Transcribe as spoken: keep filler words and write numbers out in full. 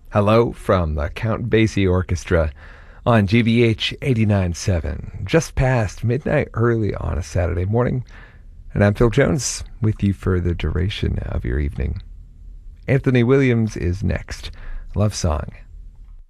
Hello from the Count Basie Orchestra on G B H eighty-nine point seven, just past midnight early on a Saturday morning. And I'm Phil Jones with you for the duration of your evening. Anthony Williams is next. Love Song